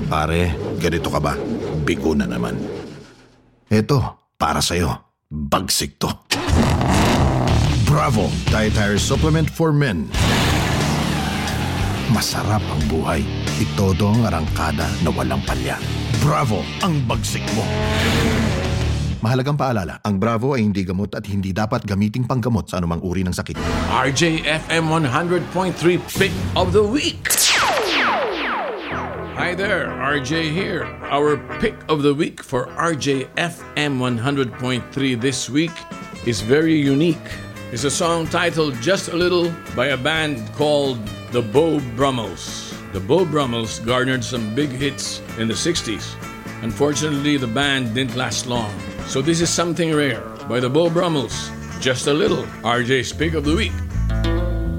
Pare, ganito ka ba? Bigo na naman. Eto, para sa'yo. Bagsik to. Bravo! Dietary Supplement for Men. Masarap ang buhay. Itodo ang arangkada na walang palya. Bravo! Ang bagsik mo. Mahalagang paalala, ang Bravo ay hindi gamot at hindi dapat gamiting panggamot sa anumang uri ng sakit. RJFM 100.3 Pick of the Week. Hi there, RJ here. Our pick of the week for RJFM 100.3 this week is very unique. It's a song titled Just a Little by a band called the Beau Brummels. The Beau Brummels garnered some big hits in the 60s. Unfortunately, the band didn't last long. So this is something rare by the Beau Brummels. Just a Little, RJ's pick of the week.